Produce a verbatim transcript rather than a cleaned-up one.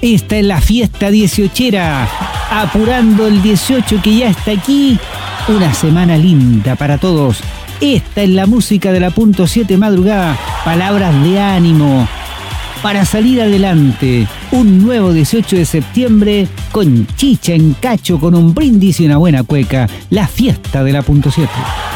Esta es la fiesta dieciochera, apurando el dieciocho que ya está aquí. Una semana linda para todos. Esta es la música de la punto siete madrugada. Palabras de ánimo para salir adelante. Un nuevo dieciocho de septiembre con chicha en cacho, con un brindis y una buena cueca. La fiesta de la punto siete.